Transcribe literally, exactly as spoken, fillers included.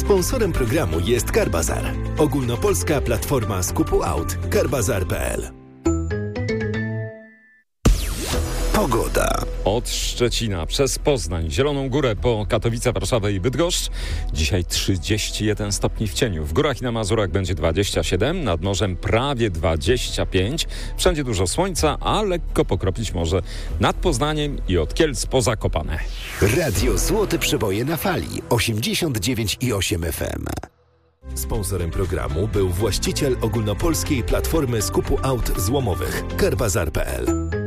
Sponsorem programu jest Carbazar, ogólnopolska platforma skupu aut. Carbazar kropka p l. Pogoda. Od Szczecina przez Poznań, Zieloną Górę po Katowice, Warszawę i Bydgoszcz. Dzisiaj trzydzieści jeden stopni w cieniu. W górach i na Mazurach będzie dwadzieścia siedem, nad morzem prawie dwadzieścia pięć. Wszędzie dużo słońca, a lekko pokropić może nad Poznaniem i od Kielc po Zakopane. Radio Złote Przeboje na fali osiemdziesiąt dziewięć i osiem F M. Sponsorem programu był właściciel ogólnopolskiej platformy skupu aut złomowych Carbazar kropka p l.